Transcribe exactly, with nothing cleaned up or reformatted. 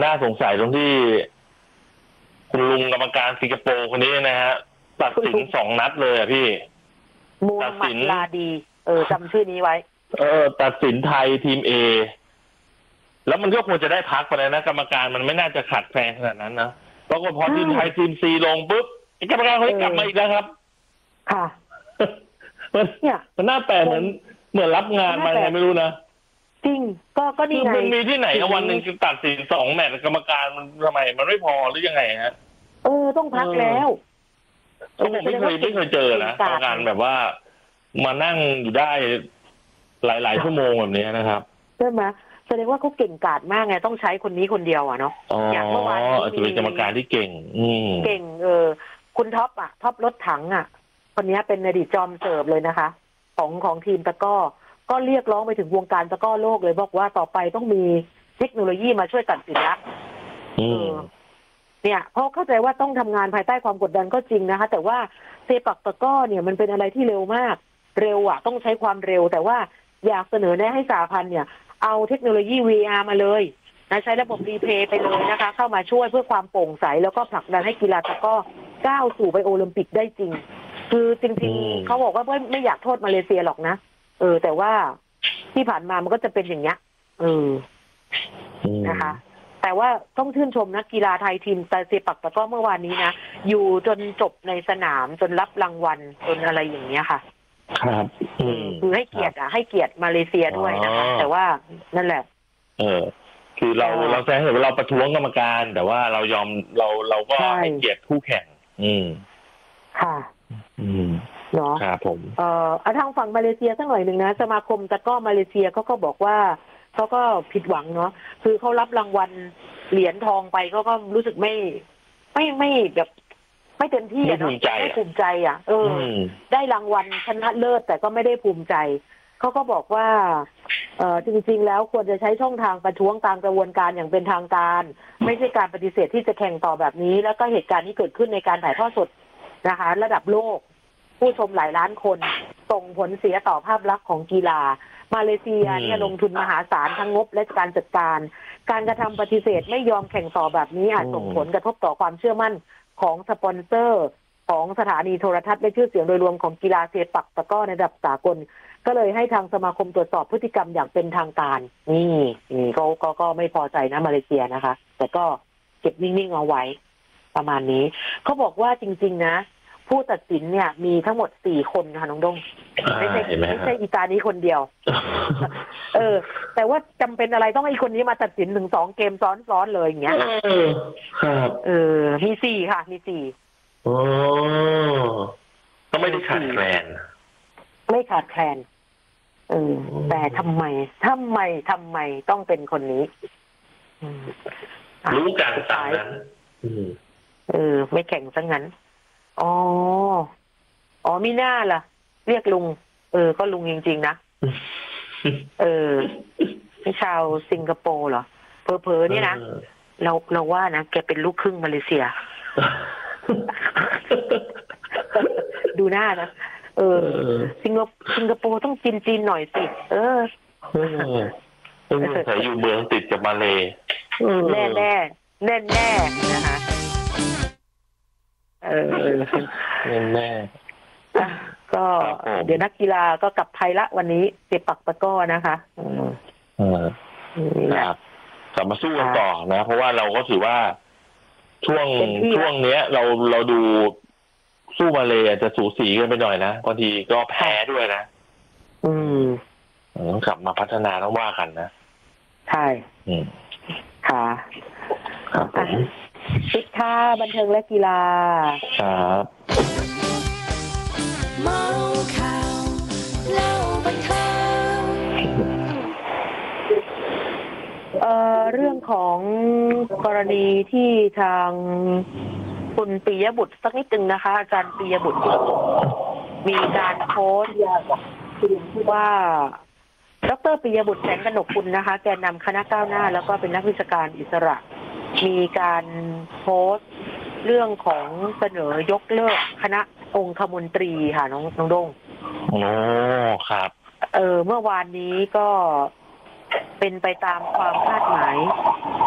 น่าสงสัยตรงที่คุณลุงกรรมการสิงคโปร์คนนี้นะฮะตัดสินสองนัดเลยอ่ะพี่มูฮัมหมัดลาดีเออจำชื่อนี้ไว้เออตัดสินไทยทีม A แล้วมันก็ควรจะได้พักไปแล้วนะกรรมการมันไม่น่าจะขัดแคลนขนาดนั้นนะเพราะว่าพอทีมไทยทีม C ลงปุ๊บกรรมการเขากลับมาอีกแล้วครับค่ะมันเนี่ยมันน่าแปลกเหมือนเหมือนรับงานมาไงไม่รู้นะจริงก็ก็นี่ไงมันมีที่ไหนวันหนึ่งตัดสินสองแมตช์กรรมการมันทำไมมันไม่พอหรือยังไงฮะเออต้องพักแล้วเขาบอกไม่เคยไม่เคยเจอนะกรรมการแบบว่ามานั่งอยู่ได้หลายๆชั่วโมงแบบนี้นะครับใช่ไหมแสดงว่าเขาเก่งกาจมากไงต้องใช้คนนี้คนเดียวอ่ะเนาะอย่างเมื่อวานนี้จะเป็นกรรมการที่เก่งอืเก่งเออคุณท็อปอ่ะท็อปรถถังอ่ะคนนี้เป็นอดีตจอมเสิร์ฟเลยนะคะของของทีมตะก้อก็เรียกร้องไปถึงวงการตะก้อโลกเลยบอกว่าต่อไปต้องมีเทคโนโลยีมาช่วยตัดสินละเนี่ยเพราะเข้าใจว่าต้องทำงานภายใต้ความกดดันก็จริงนะคะแต่ว่าเซปักตะก้อเนี่ยมันเป็นอะไรที่เร็วมากเร็วอ่ะต้องใช้ความเร็วแต่ว่าอยากเสนอแนะให้สหพันธ์เนี่ยเอาเทคโนโลยี วี อาร์ มาเลยนะใช้ระบบรีเพย์ไปเลยนะคะเข้ามาช่วยเพื่อความโปร่งใสแล้วก็ผลักดันให้กีฬาตะก้อก้าวสู่ไปโอลิมปิกได้จริงคือจริงๆเขาบอกว่าไม่ไม่อยากโทษมาเลเซียหรอกนะเออแต่ว่าที่ผ่านมามันก็จะเป็นอย่างเงี้ยเออนะคะแต่ว่าต้องชื่นชมนักกีฬาไทยทีมเซปักตะก้อเมื่อวานนี้นะอยู่จนจบในสนามจนรับรางวัลจนอะไรอย่างเงี้ยค่ะครับคือให้เกียรติอ่ะให้เกียรติมาเลเซียด้วยนะคะแต่ว่านั่นแหละเออคือเราเราแสดงเห็นว่าเราประท้วงกรรมการแต่ว่าเรายอมเราเราก็ให้เกียรติคู่แข่งอืมค่ะอืมเนาะครับผมเอ่อทางฝั่งมาเลเซียสักหน่อยหนึ่งนะสมาคมตะก้อมาเลเซียเขาก็บอกว่าเขาก็ผิดหวังเนาะคือเขารับรางวัลเหรียญทองไปเขาก็รู้สึกไม่ไม่ไม่แบบไม่เต็มที่อ่ะเนาะไม่ภูมิใจอ่ะเออได้รางวัลชนะเลิศแต่ก็ไม่ได้ภูมิใจเขาก็บอกว่าเออจริงๆแล้วควรจะใช้ช่องทางประท้วงตามกระบวนการอย่างเป็นทางการไม่ใช่การปฏิเสธที่จะแข่งต่อแบบนี้แล้วก็เหตุการณ์ที่เกิดขึ้นในการถ่ายทอดสดนะคะระดับโลกผู้ชมหลายล้านคนส่งผลเสียต่อภาพลักษณ์ของกีฬามาเลเซียเนี่ยลงทุนมหาศาลทั้งงบและการจัดการการกระทำปฏิเสธไม่ยอมแข่งต่อแบบนี้อาจส่งผลกระทบต่อความเชื่อมั่นของสปอนเซอร์ของสถานีโทรทัศน์และชื่อเสียงโดยรวมของกีฬาเซปักตะก้อในระดับสากลก็เลยให้ทางสมาคมตรวจสอบพฤติกรรมอย่างเป็นทางการนี่นี่เขาก็ก็ไม่พอใจนะมาเลเซียนะคะแต่ก็เก็บนิ่งๆเอาไว้ประมาณนี้เขาบอกว่าจริงๆนะผู้ตัดสินเนี่ยมีทั้งหมดสี่คนค่ะน้องดงไม่ใช่ไม่ใช่อีตานี้คนเดียวเออแต่ว่าจำเป็นอะไรต้องให้คนนี้มาตัดสินหนึ่งสองเกมซ้อนๆเลยอย่างเงี้ยเออครับเออมีสี่ค่ะมีสี่โอ้ก็ไม่ได้ขาดแคลนไม่ขาดแคลนเออแต่ทำไมทำไมทำไมต้องเป็นคนนี้รู้การตายนั้นเออไม่แข่งซะงั้นอ๋ออ๋อมีหน้าล่ะเรียกลุงเออก็ลุงจริงๆนะเออพี่ชาวสิงคโปร์เหรอเพอๆนี่นะเราเราว่านะแกเป็นลูกครึ่งมาเลเซียดูหน้านะเออสิงคสิงคโปร์ต้องจีนจีนหน่อยสิเออต้องใส่อยู่เมืองติดกับมาเลแน่แน่แน่แน่นะคะเออแน่ก็เดี๋ยวนักกีฬาก็กลับไทยละวันนี้เจ็บปักตะก้อนะคะเออครับกลับมาสู้กันต่อนะเพราะว่าเราก็ถือว่าช่วงช่วงเนี้ยเราเราดูสู้มาเลยจะสูสีกันไปหน่อยนะบางทีก็แพ้ด้วยนะอืมต้องกลับมาพัฒนาต้องว่ากันนะใช่อืมค่ะครับผมปิดท้ายบันเทิงและกีฬาครับเมาข่าวเล่าบันเทิงเอ่อเรื่องของกรณีที่ทางคุณปิยบุตรสักนิดนึงนะคะอาจารย์ปิยบุตรมีการโพสต์ว่าดร.ปิยบุตรแสงกนกกุลนะคะแกนนำคณะก้าวหน้าแล้วก็เป็นนักวิชาการอิสระมีการโพสต์เรื่องของเสนอยกเลิกคณะองคมนตรีค่ะน้องน้องดงโอ้ครับเออเมื่อวานนี้ก็เป็นไปตามความคาดหมาย